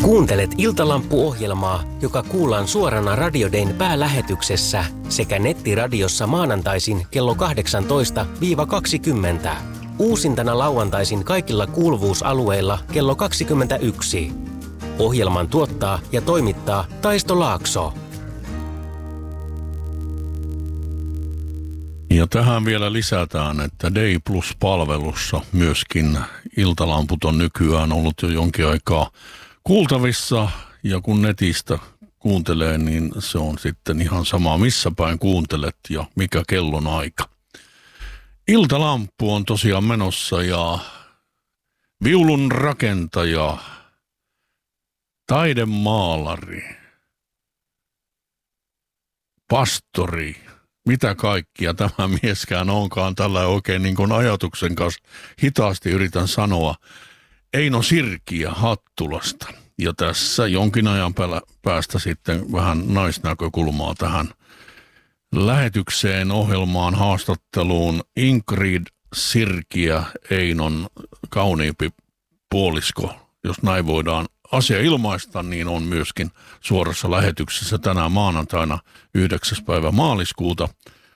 Kuuntelet Iltalampu-ohjelmaa, joka kuullaan suorana Radio Dayn päälähetyksessä sekä nettiradiossa maanantaisin kello 18-20. Uusintana lauantaisin kaikilla kuuluvuusalueilla kello 21. Ohjelman tuottaa ja toimittaa Taisto Laakso. Ja tähän vielä lisätään, että Day Plus-palvelussa myöskin Iltalamput on nykyään ollut jo jonkin aikaa kuultavissa, ja kun netistä kuuntelee, niin se on sitten ihan sama, missä päin kuuntelet ja mikä kellon aika. Iltalamppu on tosiaan menossa, ja viulun rakentaja, taidemaalari, pastori, mitä kaikkia tämä mieskään onkaan, tällä oikein niin kuin ajatuksen kanssa hitaasti yritän sanoa, Eino Sirkiä Hattulasta. Ja tässä jonkin ajan päästä sitten vähän naisnäkökulmaa tähän lähetykseen, ohjelmaan, haastatteluun. Ingrid Sirkiä, Einon kauniimpi puolisko, jos näin voidaan asia ilmaista, niin on myöskin suorassa lähetyksessä tänään maanantaina 9. päivä maaliskuuta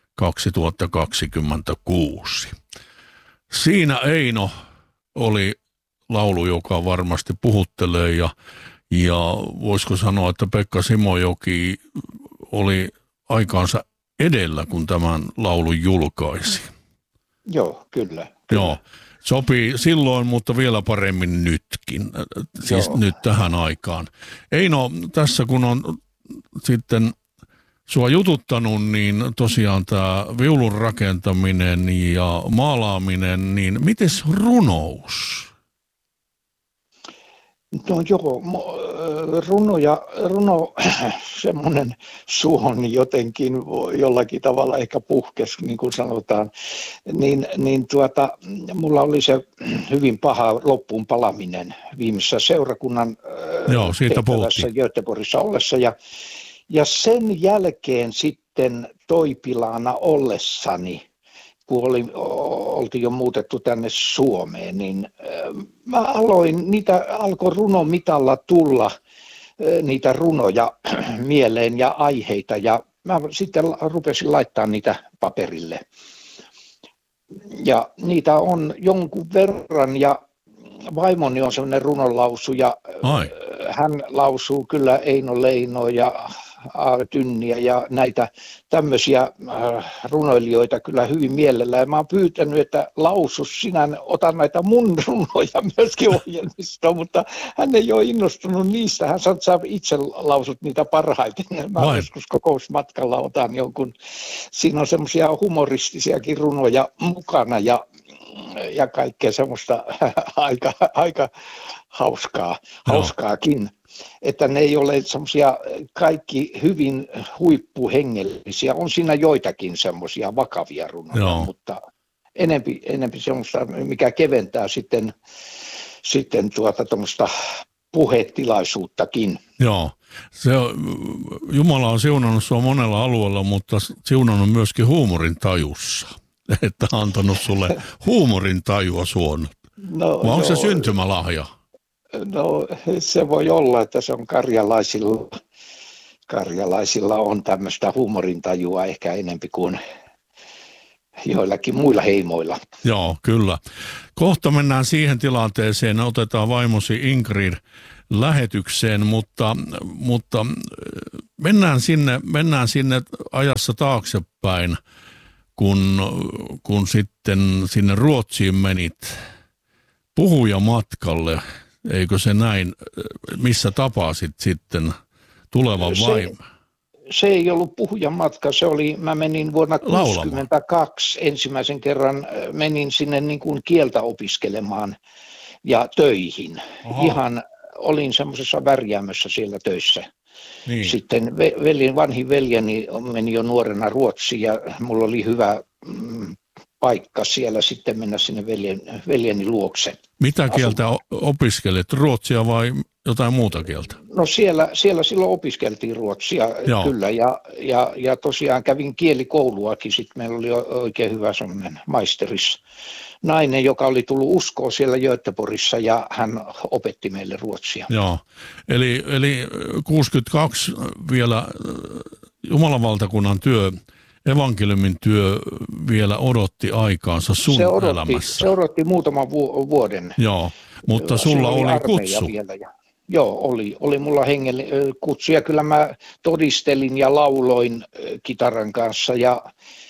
2026. Siinä Eino oli laulu, joka varmasti puhuttelee, ja voisiko sanoa, että Pekka Simojoki oli aikaansa edellä, kun tämän laulun julkaisi. Joo, kyllä. Joo, sopii silloin, mutta vielä paremmin nytkin, siis joo. Nyt tähän aikaan. Eino, tässä kun on sitten sua jututtanut, niin tosiaan tämä viulun rakentaminen ja maalaaminen, niin mites runous? No joo, runo semmoinen suoni jotenkin jollakin tavalla ehkä puhkesi, niin kuin sanotaan, mulla oli se hyvin paha loppuun palaminen viimeisessä seurakunnan tehtävässä Göteborgissa ollessa, ja sen jälkeen sitten Toipilaana ollessani, kun oltiin jo muutettu tänne Suomeen, niin mä alkoi runomitalla tulla niitä runoja mieleen ja aiheita, ja mä sitten rupesin laittaa niitä paperille. Ja niitä on jonkun verran, ja vaimoni on sellainen runonlausuja. Hän lausuu kyllä Eino Leino ja Tynniä ja näitä tämmöisiä runoilijoita kyllä hyvin mielellään. Mä oon pyytänyt, että lausus sinä, otan näitä mun runoja myöskin ohjelmistoon, mutta hän ei ole innostunut niistä. Hän sanoo, että sä itse lausut niitä parhaiten. Mä joskus kokousmatkalla otan jonkun. Siinä on semmoisia humoristisiakin runoja mukana ja kaikkea semmoista aika hauskaakin. Että ne ei ole semmoisia kaikki hyvin huippuhengellisiä. On siinä joitakin semmoisia vakavia runoja, mutta enempi semmoista, mikä keventää sitten tuommoista puhetilaisuuttakin. Joo, Jumala on siunannut sua monella alueella, mutta siunannut myöskin huumorin tajussa. Että antanut sulle huumorin tajua suonut. Vai onko se syntymälahja? No se voi olla, että se on karjalaisilla on tämmöistä huumorintajua ehkä enempi kuin joillakin muilla heimoilla. Joo, kyllä. Kohta mennään siihen tilanteeseen, otetaan vaimosi Ingrid lähetykseen, mutta mennään sinne ajassa taaksepäin, kun sitten sinne Ruotsiin menit puhujamatkalle. Eikö se näin, missä tapasit sitten tulevan vaimon? Se ei ollut puhujamatka, mä menin vuonna 1962 ensimmäisen kerran, menin sinne niin kuin kieltä opiskelemaan ja töihin. Aha. Ihan olin semmoisessa värjäämössä siellä töissä. Niin. Sitten vanhin veljeni meni jo nuorena Ruotsiin, ja mulla oli hyvä paikka siellä sitten mennä sinne veljeni luokse. Mitä kieltä opiskelit? Ruotsia vai jotain muuta kieltä? No siellä silloin opiskeltiin ruotsia. Joo. Kyllä ja tosiaan kävin kielikouluakin. Sitten meillä oli oikein hyvä semmoinen maisteris nainen, joka oli tullut uskoon siellä Göteborgissa ja hän opetti meille ruotsia. Joo, eli 62 vielä Jumalan valtakunnan työ, evankeliumin työ vielä odotti aikaansa sun elämässä. Se odotti muutaman vuoden. Joo, mutta sulla oli kutsu. Joo, oli mulla kutsu ja kyllä mä todistelin ja lauloin kitaran kanssa ja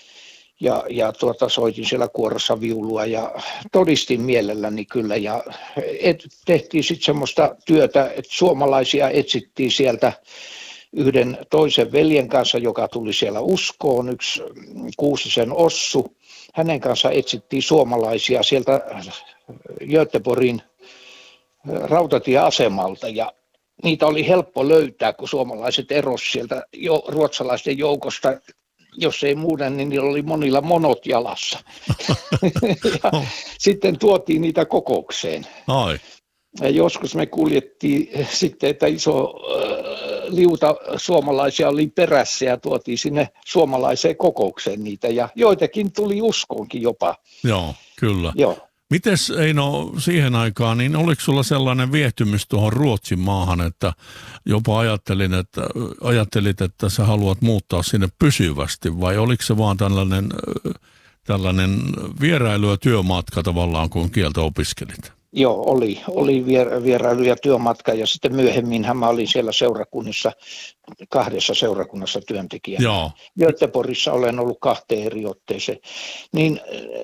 soitin siellä kuorossa viulua ja todistin mielelläni kyllä ja tehtiin sitten semmoista työtä, että suomalaisia etsittiin sieltä yhden toisen veljen kanssa, joka tuli siellä uskoon, yksi Kuusisen Ossu. Hänen kanssa etsittiin suomalaisia sieltä Göteborgin rautatieasemalta ja niitä oli helppo löytää, kun suomalaiset erosi sieltä ruotsalaisten joukosta. Jos ei muuta, niin niillä oli monilla monot jalassa. Ja sitten tuotiin niitä kokoukseen. Ai. Ja joskus me kuljettiin sitten, että iso liuta suomalaisia oli perässä ja tuotiin sinne suomalaiseen kokoukseen niitä. Ja joitakin tuli uskoonkin jopa. Joo, kyllä. Joo. Mites Eino siihen aikaan, niin oliko sulla sellainen viehtymys tuohon Ruotsin maahan, että jopa ajattelit, että sä haluat muuttaa sinne pysyvästi vai oliko se vaan tällainen vierailu ja työmatka tavallaan, kun kieltä opiskelit? Joo, oli vierailu ja työmatka ja sitten myöhemminhän mä olin siellä seurakunnissa, 2 seurakunnassa työntekijänä. Joo. Göteborgissa olen ollut 2 eri otteeseen. Niin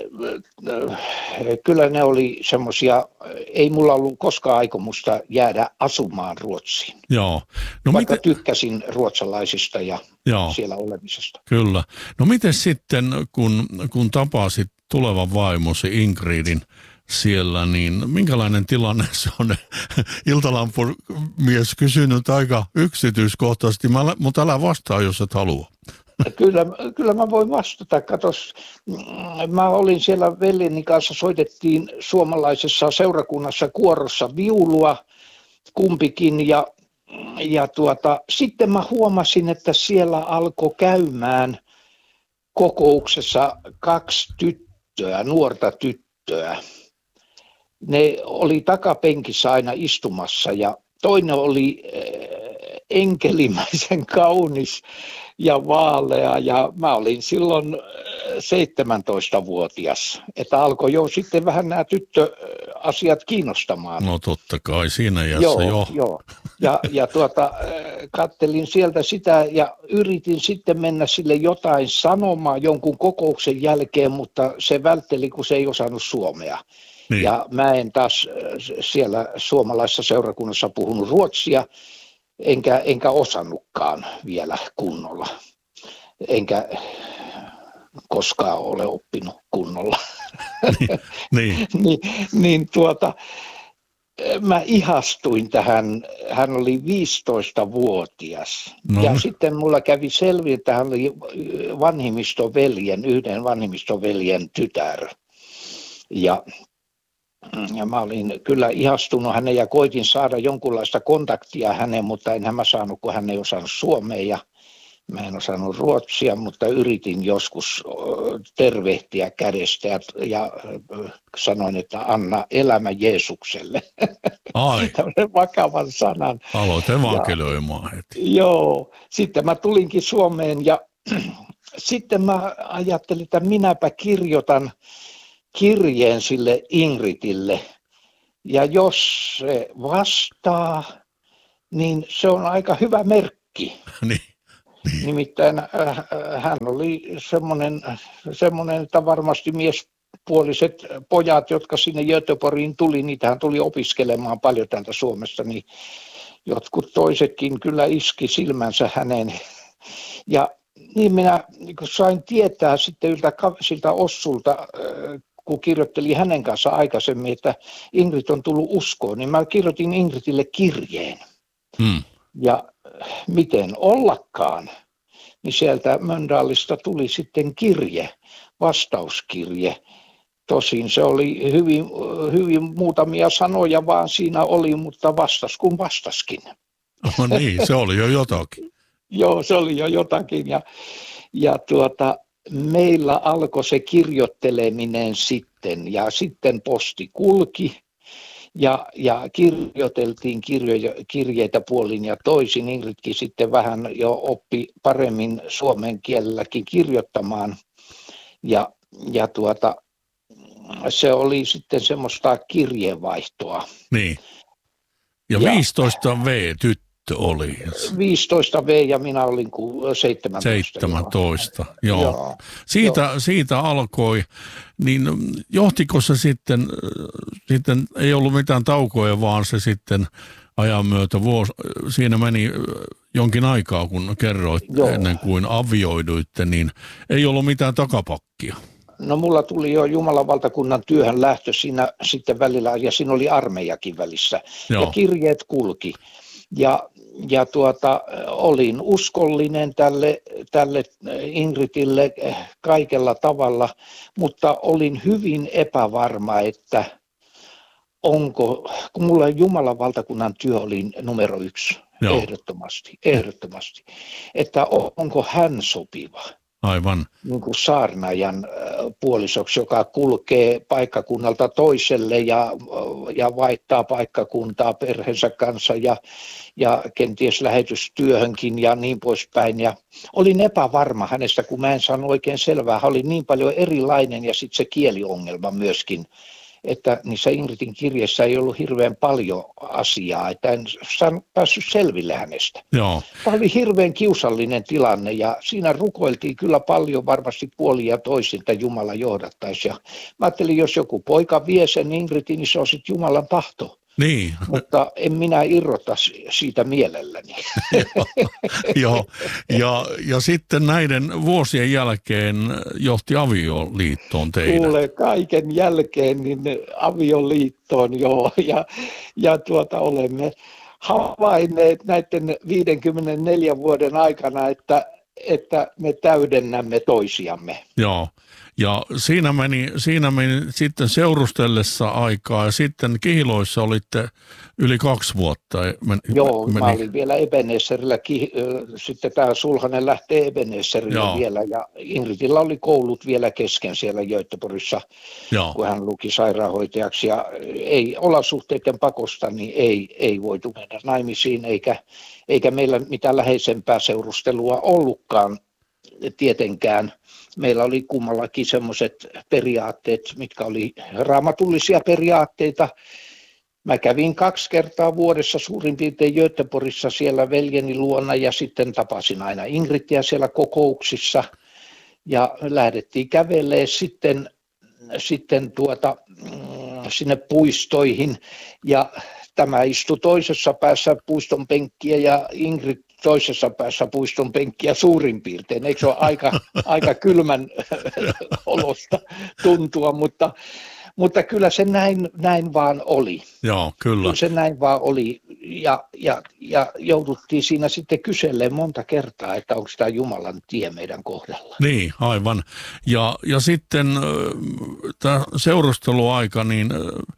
kyllä ne oli semmoisia, ei mulla ollut koskaan aikomusta jäädä asumaan Ruotsiin. Joo. No vaikka tykkäsin ruotsalaisista ja siellä olemisesta. Kyllä. No miten sitten, kun tapasit tulevan vaimosi Ingridin siellä, niin minkälainen tilanne se on? Iltalampumies kysynyt aika yksityiskohtaisesti, mutta älä vastaa, jos et halua. Kyllä mä voin vastata. Katos, mä olin siellä veljeni kanssa, soitettiin suomalaisessa seurakunnassa kuorossa viulua kumpikin ja sitten mä huomasin, että siellä alkoi käymään kokouksessa 2 tyttöä, nuorta tyttöä. Ne oli takapenkissä aina istumassa ja toinen oli enkelimäisen kaunis ja vaalea ja mä olin silloin 17-vuotias, että alkoi jo sitten vähän nämä tyttöasiat kiinnostamaan. No totta kai siinä iässä jo. Joo. Ja kattelin sieltä sitä ja yritin sitten mennä sille jotain sanomaan jonkun kokouksen jälkeen, mutta se vältteli, kun se ei osannut suomea. Niin. Ja mä en taas siellä suomalaisessa seurakunnassa puhunut ruotsia, enkä osannutkaan vielä kunnolla. Enkä koskaan ole oppinut kunnolla. Niin, mä ihastuin tähän, hän oli 15-vuotias. No. Ja sitten mulla kävi selviä, että hän oli yhden vanhimmistoveljen tytär. Ja mä olin kyllä ihastunut hänen ja koitin saada jonkunlaista kontaktia häneen, mutta enhän mä saanut, kun hän ei osannut suomea ja mä en osannut ruotsia, mutta yritin joskus tervehtiä kädestä ja sanoin, että anna elämä Jeesukselle. Ai. Tällainen vakavan sanan. Aloit evankelioimaan heti. Joo, sitten mä tulinkin Suomeen ja sitten mä ajattelin, että minäpä kirjoitan kirjeen sille Ingridille ja jos se vastaa, niin se on aika hyvä merkki. Niin. Nimittäin hän oli semmoinen, että varmasti miespuoliset pojat, jotka sinne Göteborgiin tuli, niitähän tuli opiskelemaan paljon täältä Suomesta, niin jotkut toisetkin kyllä iski silmänsä häneen. Ja niin minä sain tietää sitten siltä Ossulta, kun kirjoittelin hänen kanssa aikaisemmin, että Ingrid on tullut uskoon, niin mä kirjoitin Ingridille kirjeen. Ja miten ollakaan, niin sieltä Mölndalista tuli sitten kirje, vastauskirje. Tosin se oli hyvin muutamia sanoja vaan siinä oli, mutta vastas kun vastaskin. No niin, se oli jo jotakin. Joo, se oli jo jotakin ja meillä alkoi se kirjoitteleminen sitten ja sitten posti kulki ja kirjoiteltiin kirjeitä puolin ja toisin. Ingridkin sitten vähän jo oppi paremmin suomen kielelläkin kirjoittamaan ja se oli sitten semmoista kirjeenvaihtoa. Niin. Ja 15 tyttö oli. 15 ja minä olin 17. 17, joo. Siitä alkoi, niin johtiko se sitten ei ollut mitään taukoja, vaan se sitten ajan myötä siinä meni jonkin aikaa, kun kerroit ennen kuin avioiduitte, niin ei ollut mitään takapakkia. No mulla tuli jo Jumalan valtakunnan työhön lähtö siinä sitten välillä ja siinä oli armeijakin välissä. Joo. Ja kirjeet kulki. Ja olin uskollinen tälle Ingridille kaikella tavalla, mutta olin hyvin epävarma, että kun mulla Jumalan valtakunnan työ oli numero 1, joo, ehdottomasti, että onko hän sopiva. Aivan. Niin kuin saarnaajan puolisoksi, joka kulkee paikkakunnalta toiselle ja vaihtaa paikkakuntaa perheensä kanssa ja kenties lähetystyöhönkin ja niin poispäin. Ja olin epävarma hänestä, kun mä en saanut oikein selvää. Hän oli niin paljon erilainen ja sitten se kieliongelma myöskin, että niissä Ingridin kirjeissä ei ollut hirveän paljon asiaa, että en päässyt selville hänestä. Joo. Tämä oli hirveän kiusallinen tilanne ja siinä rukoiltiin kyllä paljon varmasti puolin ja toisin, että Jumala johdattaisi. Ja mä ajattelin, jos joku poika vie sen Ingridin, niin se on sitten Jumalan tahto. Niin. Mutta en minä irrota siitä mielelläni. Joo. Ja sitten näiden vuosien jälkeen johti avioliittoon teidän. Kuule, kaiken jälkeen niin avioliittoon joo. Ja olemme havainneet näiden 54 vuoden aikana, että me täydennämme toisiamme. Joo. Ja siinä meni sitten seurustellessa aikaa ja sitten Kihloissa olitte yli 2 vuotta. Joo, mä olin vielä Ebenezerillä, sitten tämä sulhanen lähtee Ebenezerille vielä ja Ingridillä oli koulut vielä kesken siellä Göteborgissa, kun hän luki sairaanhoitajaksi ja ei olosuhteiden pakosta, niin ei voitu mennä naimisiin eikä meillä mitään läheisempää seurustelua ollutkaan tietenkään. Meillä oli kummallakin semmoiset periaatteet, mitkä oli raamatullisia periaatteita. Mä kävin 2 kertaa vuodessa suurin piirtein Göteborgissa siellä veljeni luona ja sitten tapasin aina Ingridiä siellä kokouksissa ja lähdettiin kävelemään sitten sinne puistoihin ja tämä istui toisessa päässä puiston penkkiä ja Ingrid toisessa päässä puiston penkkiä suurin piirtein. Eikö se ole aika kylmän olosta tuntua, mutta kyllä se näin vaan oli. Joo, kyllä. Se näin vaan oli ja jouduttiin siinä sitten kyselemään monta kertaa, että onko tämä Jumalan tie meidän kohdalla. Niin, aivan. Ja sitten tämä seurusteluaika, niin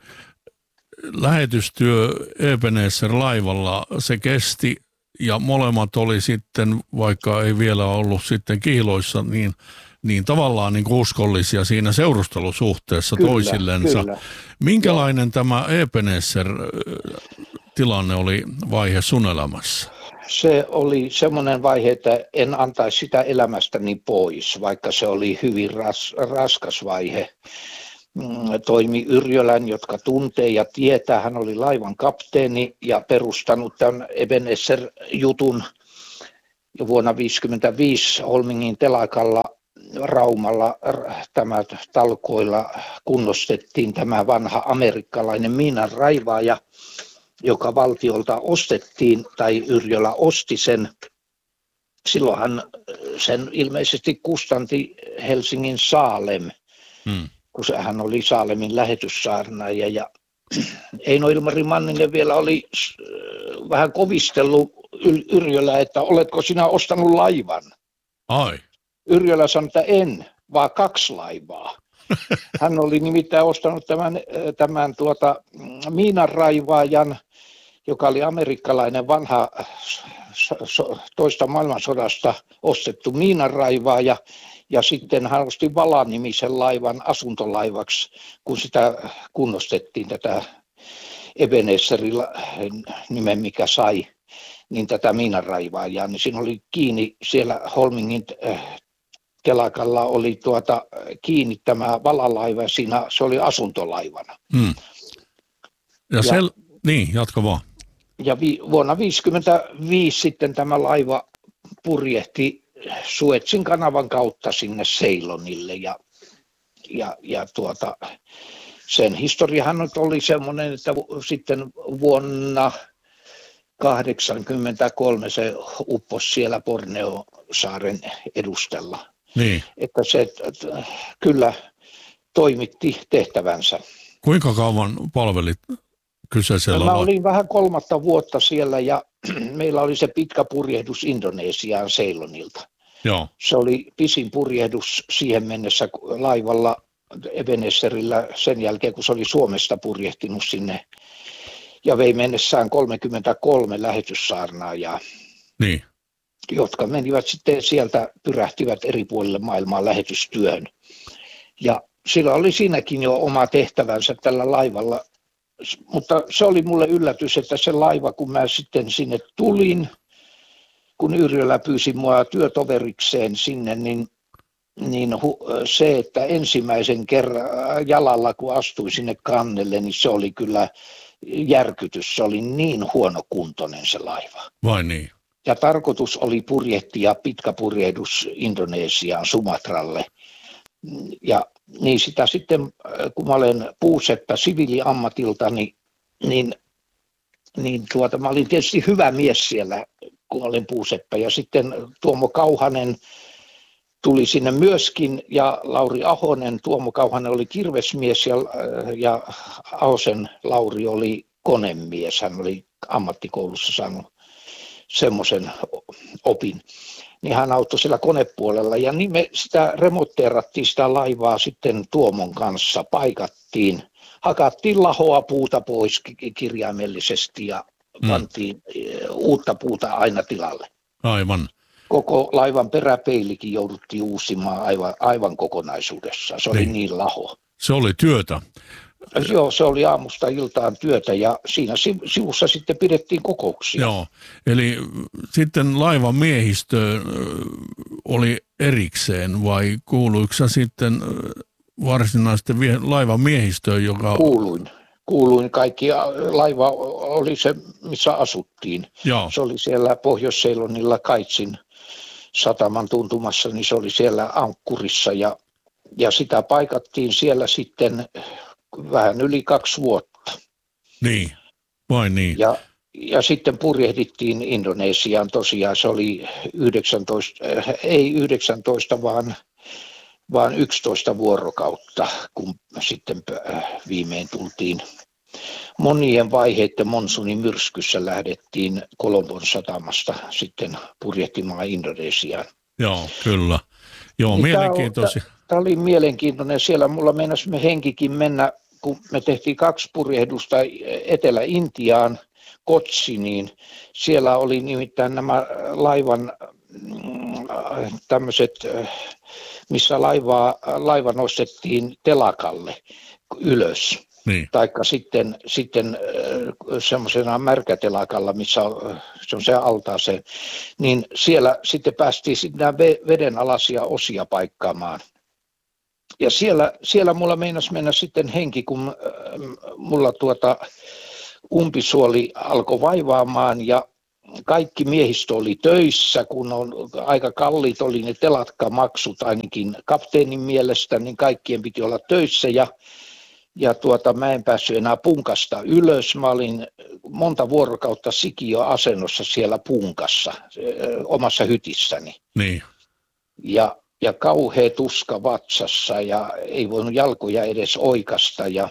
lähetystyö Ebenezer-laivalla, se kesti ja molemmat oli sitten, vaikka ei vielä ollut sitten Kihloissa, niin tavallaan niin uskollisia siinä seurustelusuhteessa toisillensa. Kyllä. Minkälainen tämä Ebenezer-tilanne oli vaihe sun elämässä? Se oli semmoinen vaihe, että en antaisi sitä elämästäni pois, vaikka se oli hyvin raskas vaihe. Toimi Yrjölän, jotka tuntee ja tietää. Hän oli laivan kapteeni ja perustanut tämän Ebenezer-jutun. Ja vuonna 1955 Holmingin telakalla Raumalla tämä talkoilla kunnostettiin tämä vanha amerikkalainen miinanraivaaja, joka valtiolta ostettiin, tai Yrjölä osti sen. Silloinhan sen ilmeisesti kustanti Helsingin Saalem. Kun hän oli Saalemin lähetyssaarnaaja ja Eino Ilmari Manninen vielä oli vähän kovistellut Yrjölä, että oletko sinä ostanut laivan? Ai. Yrjölä sanoi, että en, vaan 2 laivaa. Hän oli nimittäin ostanut tämän miinanraivaajan, joka oli amerikkalainen vanha toista maailmansodasta ostettu miinanraivaaja. Ja sitten hän osti Vala-nimisen laivan asuntolaivaksi, kun sitä kunnostettiin, tätä Ebeneezerilla nimen mikä sai, niin tätä miinanraivaajaa. Niin siinä oli kiinni siellä Holmingin telakalla oli kiinni tämä Vala-laiva ja siinä se oli asuntolaivana. Mm. Niin, jatka vaan. Ja vuonna 1955 sitten tämä laiva purjehti Suezin kanavan kautta sinne Ceylonille ja sen historiahan nyt oli semmoinen, että sitten vuonna 1983 se upposi siellä Borneo-saaren edustalla. Niin. Että se kyllä toimitti tehtävänsä. Kuinka kauan palvelit kyseisellä Mä olin vähän 3 vuotta siellä ja meillä oli se pitkä purjehdus Indonesiaan Ceylonilta. Joo. Se oli pisin purjehdus siihen mennessä laivalla Ebenezerillä sen jälkeen, kun se oli Suomesta purjehtinut sinne ja vei mennessään 33 lähetyssaarnaajaa, niin. Jotka menivät sitten sieltä, pyrähtivät eri puolille maailmaa lähetystyöhön. Ja sillä oli siinäkin jo oma tehtävänsä tällä laivalla, mutta se oli mulle yllätys, että se laiva, kun mä sitten sinne tulin, kun Yrjölä pyysi mua työtoverikseen sinne, niin se, että ensimmäisen kerran jalalla, kun astuin sinne kannelle, niin se oli kyllä järkytys. Se oli niin huonokuntoinen se laiva. Vai niin? Ja tarkoitus oli purjehtia pitkä purjehdus Indonesiaan, Sumatralle. Ja niin sitä sitten, kun mä olen puuseppä siviiliammatiltani, niin mä olin tietysti hyvä mies siellä, kun olin puuseppä. Ja sitten Tuomo Kauhanen tuli sinne myöskin ja Lauri Ahonen. Tuomo Kauhanen oli kirvesmies ja Ahosen Lauri oli konemies. Hän oli ammattikoulussa saanut semmoisen opin. Niin hän auttoi siellä konepuolella ja niin me sitä remontteerattiin sitä laivaa sitten Tuomon kanssa, paikattiin. Hakattiin lahoa puuta pois kirjaimellisesti ja pantiin uutta puuta aina tilalle. Aivan. Koko laivan peräpeilikin jouduttiin uusimaan aivan kokonaisuudessaan. Se oli niin laho. Se oli työtä. Joo, se oli aamusta iltaan työtä ja siinä sivussa sitten pidettiin kokouksia. Joo, eli sitten laivan miehistö oli erikseen vai kuuluiko sä sitten varsinaisesti laivan miehistöön, joka... Kuuluin kaikki. Laiva oli se, missä asuttiin. Joo. Se oli siellä Pohjois-Ceylonilla Kaitsin sataman tuntumassa, niin se oli siellä ankkurissa ja sitä paikattiin siellä sitten vähän yli 2 vuotta. Niin, vai niin. Ja sitten purjehdittiin Indonesiaan tosiaan, se oli 19 vaan 11 vuorokautta, kun sitten viimein tultiin monien vaiheiden monsunin myrskyssä lähdettiin Kolombon satamasta sitten purjehtimaan Indonesiaan. Joo, kyllä. Joo, niin mielenkiintoisia. Tämä oli mielenkiintoinen. Siellä mulla meinasi me henkikin mennä, kun me tehtiin 2 purjehdusta Etelä-Intiaan, Kotsiniin. Siellä oli nimittäin nämä laivan tämmöiset, missä laiva nostettiin telakalle ylös. Niin. Taikka sitten semmoisena märkätelakalla, missä on se altaaseen, niin siellä sitten päästiin nämä vedenalaisia osia paikkaamaan. Ja siellä mulla meinasi mennä sitten henki, kun mulla umpisuoli alkoi vaivaamaan ja kaikki miehistö oli töissä, kun on aika kalliit oli ne telakkamaksut ainakin kapteenin mielestä, niin kaikkien piti olla töissä ja mä en päässyt enää punkasta ylös. Mä olin monta vuorokautta sikiöasennossa siellä punkassa, omassa hytissäni. Niin. Ja kauhea tuska vatsassa ja ei voinut jalkoja edes oikasta ja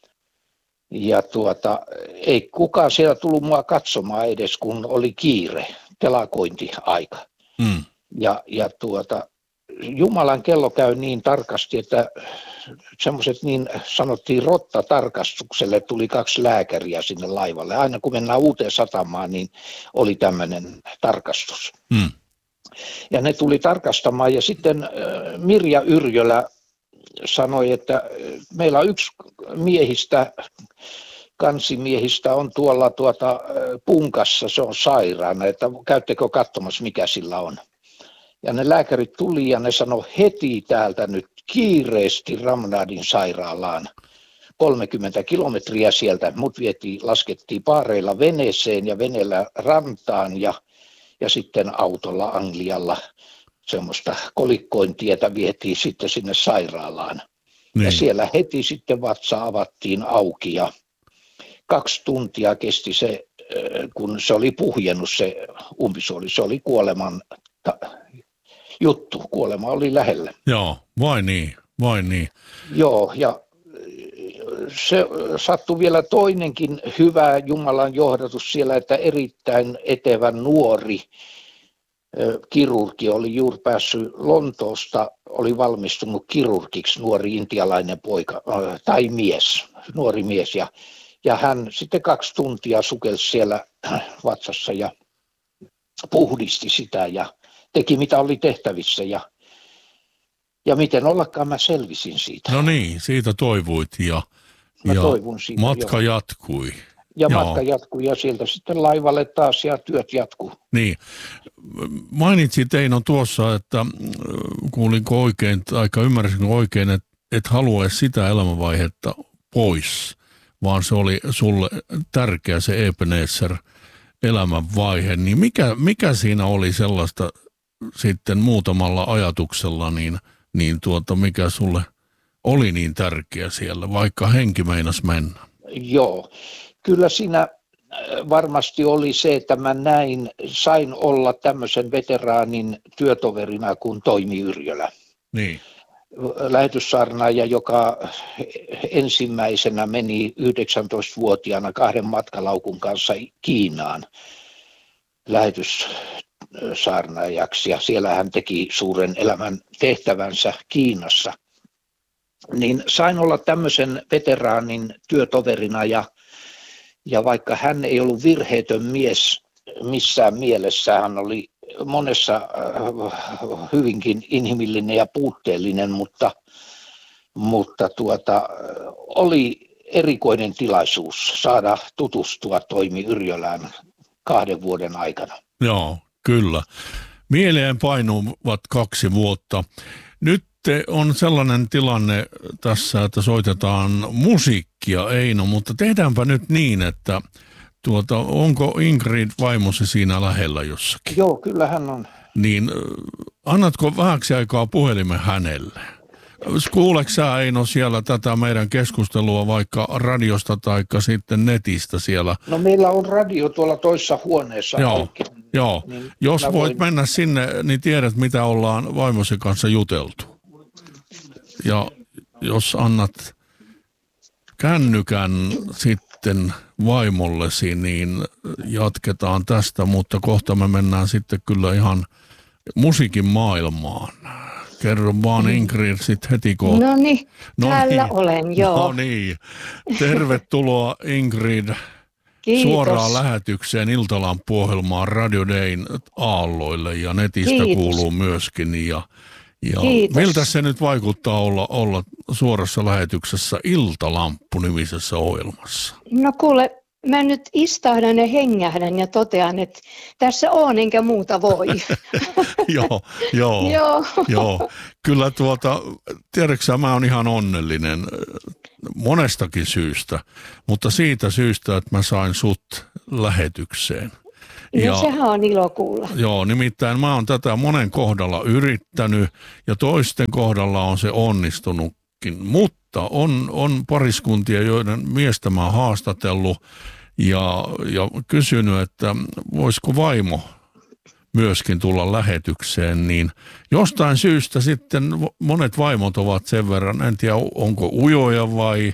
ei kukaan siellä tullut mua katsomaan edes, kun oli kiire, telakointiaika. Ja Jumalan kello käy niin tarkasti, että semmoiset niin sanottiin rottatarkastukselle, tuli 2 lääkäriä sinne laivalle. Aina kun mennään uuteen satamaan, niin oli tämmöinen tarkastus. Ja ne tuli tarkastamaan ja sitten Mirja Yrjölä sanoi, että meillä on yksi kansimiehistä on tuolla punkassa, se on sairaana, että käyttekö katsomassa mikä sillä on. Ja ne lääkärit tuli ja ne sanoi heti täältä nyt kiireesti Ramnadin sairaalaan. 30 kilometriä sieltä, mut laskettiin paareilla veneeseen ja veneellä rantaan ja sitten autolla Anglialla semmoista kolikkointietä vietiin sitten sinne sairaalaan. Niin. Ja siellä heti sitten vatsa avattiin auki ja 2 tuntia kesti se, kun se oli puhjennut se umpisuoli, se oli kuoleman juttu, kuolema oli lähellä. Joo, vai niin. Joo, ja se sattui vielä toinenkin hyvä Jumalan johdatus siellä, että erittäin etevä nuori kirurgi oli juuri päässyt Lontoosta, oli valmistunut kirurgiksi, nuori intialainen poika tai nuori mies. Ja hän sitten 2 tuntia sukelsi siellä vatsassa ja puhdisti sitä ja teki mitä oli tehtävissä ja miten ollakaan mä selvisin siitä. No niin, siitä toivuit ja toivun siitä, matka jatkui. Ja matka jatkui ja sieltä sitten laivalle taas ja työt jatkuu. Niin. Mainitsit Eino tuossa, että kuulinko oikein, tai ymmärsinkö oikein, että et halua sitä elämänvaihetta pois, vaan se oli sulle tärkeä se Ebenezer elämänvaihe. Niin mikä siinä oli sellaista sitten muutamalla ajatuksella, mikä sulle oli niin tärkeä siellä, vaikka henki meinasi mennä? Joo, kyllä siinä varmasti oli se, että mä sain olla tämmöisen veteraanin työtoverina kuin Toimi Yrjölä. Niin. Lähetyssaarnaaja, joka ensimmäisenä meni 19-vuotiaana 2 matkalaukun kanssa Kiinaan lähetyssaarnaajaksi ja siellä hän teki suuren elämän tehtävänsä Kiinassa. Niin sain olla tämmöisen veteraanin työtoverina ja vaikka hän ei ollut virheetön mies missään mielessä, hän oli monessa hyvinkin inhimillinen ja puutteellinen, mutta oli erikoinen tilaisuus saada tutustua Toimi Yrjölään 2 vuoden aikana. Joo, kyllä. Mieleen painuvat 2 vuotta. Nyt on sellainen tilanne tässä, että soitetaan musiikkia, Eino, mutta tehdäänpä nyt niin, että onko Ingrid vaimosi siinä lähellä jossakin? Joo, kyllä hän on. Niin annatko vähäksi aikaa puhelimen hänelle? Kuuleeko sä, Eino, siellä tätä meidän keskustelua vaikka radiosta tai sitten netistä siellä? No meillä on radio tuolla toisessa huoneessa. Joo. Niin jos voit mennä sinne, niin tiedät mitä ollaan vaimosi kanssa juteltu. Ja jos annat kännykän sitten vaimollesi, niin jatketaan tästä, mutta kohta me mennään sitten kyllä ihan musiikin maailmaan. Kerro vaan Ingrid sitten heti kohta. Täällä olen, joo. No niin, tervetuloa Ingrid. Kiitos. Suoraan lähetykseen Iltalampu-ohjelmaan Radio Dayn aalloille ja netistä Kiitos. Kuuluu myöskin. Ja miltä se nyt vaikuttaa olla suorassa lähetyksessä Iltalamppu-nimisessä ohjelmassa? No kuule, mä nyt istahdan ja hengähdän ja totean, että tässä on enkä muuta voi. Joo. Kyllä tiedätkö mä oon ihan onnellinen monestakin syystä, mutta siitä syystä, että mä sain sut lähetykseen. No sehän on ilo kuulla. Joo, nimittäin mä oon tätä monen kohdalla yrittänyt ja toisten kohdalla on se onnistunutkin, mutta on pariskuntia, joiden miestä mä oon haastatellut ja kysynyt, että voisiko vaimo myöskin tulla lähetykseen, niin jostain syystä sitten monet vaimot ovat sen verran, en tiedä onko ujoja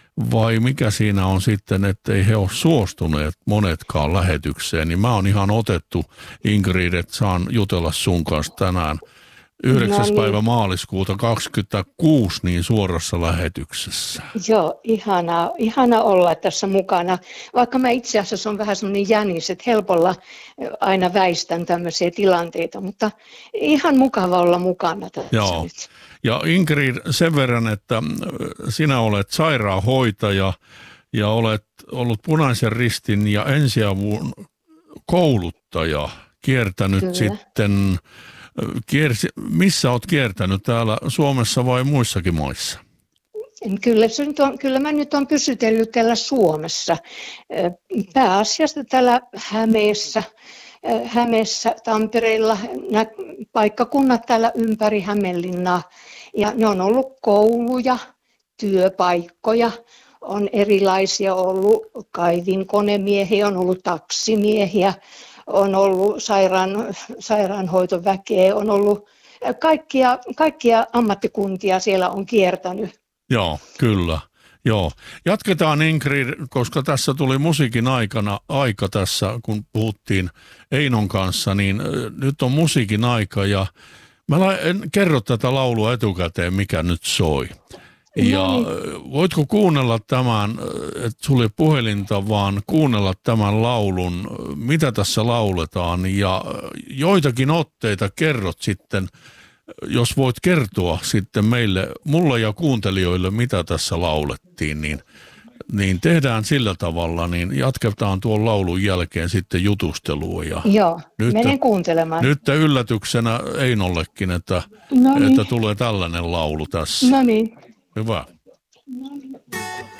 vai mikä siinä on sitten, ettei he ole suostuneet monetkaan lähetykseen, niin mä oon ihan otettu, Ingrid, että saan jutella sun kanssa tänään 9. päivä maaliskuuta 26 niin suorassa lähetyksessä. Joo, ihana olla tässä mukana. Vaikka mä itse asiassa on vähän sellainen jänis, että helpolla aina väistän tämmöisiä tilanteita, mutta ihan mukava olla mukana tässä nyt. Ja Ingrid, sen verran, että sinä olet sairaanhoitaja ja olet ollut Punaisen Ristin ja ensiavun kouluttaja, kiertänyt Kyllä. sitten, missä olet kiertänyt, täällä Suomessa vai muissakin maissa? Kyllä mä nyt on pysytellyt täällä Suomessa, pääasiassa täällä Hämeessä, Tampereella, nämä paikkakunnat täällä ympäri Hämeenlinnaa. Ja ne on ollut kouluja, työpaikkoja, on erilaisia ollut kaivinkonemiehiä, on ollut taksimiehiä, on ollut sairaanhoitoväkeä, on ollut kaikkia ammattikuntia siellä on kiertänyt. Joo, kyllä. Joo. Jatketaan Ingrid, koska tässä tuli musiikin aika tässä, kun puhuttiin Einon kanssa, niin nyt on musiikin aika ja mä en kerro tätä laulua etukäteen, mikä nyt soi. Ja voitko kuunnella tämän, että sulla ei puhelinta, vaan kuunnella tämän laulun, mitä tässä lauletaan ja joitakin otteita kerrot sitten, jos voit kertoa sitten mulle ja kuuntelijoille, mitä tässä laulettiin, niin tehdään sillä tavalla, niin jatketaan tuon laulun jälkeen sitten jutustelua. Ja joo, menen kuuntelemaan. Nyt yllätyksenä Einollekin, että tulee tällainen laulu tässä. No niin. Hyvä. No niin.